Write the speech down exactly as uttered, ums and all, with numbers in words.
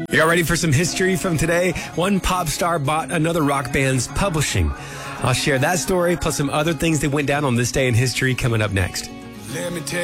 Y'all ready for some history from today? One pop star bought another rock band's publishing. I'll share that story plus some other things that went down on this day in history coming up next. Let me tell